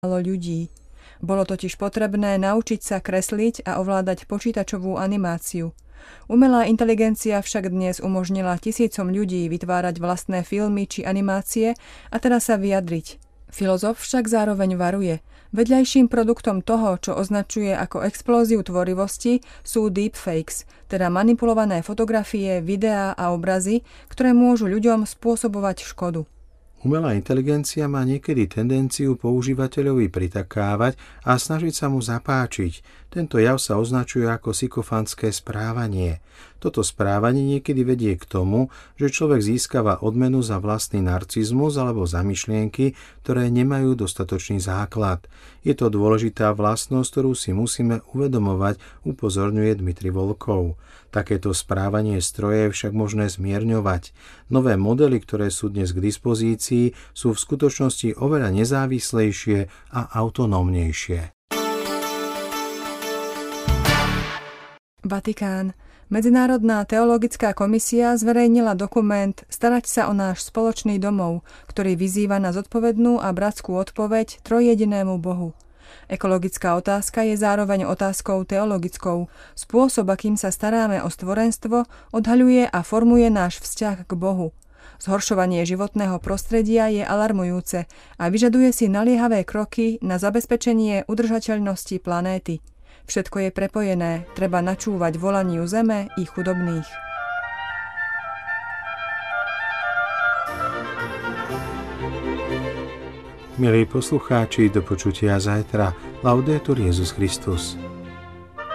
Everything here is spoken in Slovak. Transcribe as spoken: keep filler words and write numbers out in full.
ľudí. Bolo totiž potrebné naučiť sa kresliť a ovládať počítačovú animáciu. Umelá inteligencia však dnes umožnila tisícom ľudí vytvárať vlastné filmy či animácie a teraz sa vyjadriť. Filozof však zároveň varuje. Vedľajším produktom toho, čo označuje ako explóziu tvorivosti, sú deepfakes, teda manipulované fotografie, videá a obrazy, ktoré môžu ľuďom spôsobovať škodu. Umelá inteligencia má niekedy tendenciu používateľovi pritakávať a snažiť sa mu zapáčiť. Tento jav sa označuje ako sykofantské správanie. Toto správanie niekedy vedie k tomu, že človek získava odmenu za vlastný narcizmus alebo za myšlienky, ktoré nemajú dostatočný základ. Je to dôležitá vlastnosť, ktorú si musíme uvedomovať, upozorňuje Dmitri Volkov. Takéto správanie stroje je však možné zmierňovať. Nové modely, ktoré sú dnes k dispozícii, sú v skutočnosti oveľa nezávislejšie a autonómnejšie. Vatikán. Medzinárodná teologická komisia zverejnila dokument Starať sa o náš spoločný domov, ktorý vyzýva na zodpovednú a bratskú odpoveď trojjedinému Bohu. Ekologická otázka je zároveň otázkou teologickou. Spôsob, akým sa staráme o stvorenstvo, odhaľuje a formuje náš vzťah k Bohu. Zhoršovanie životného prostredia je alarmujúce a vyžaduje si naliehavé kroky na zabezpečenie udržateľnosti planéty. Všetko je prepojené, treba načúvať volaniu zeme i chudobných. Milí poslucháči, do počutia zajtra. Laudetur Jesus Christus.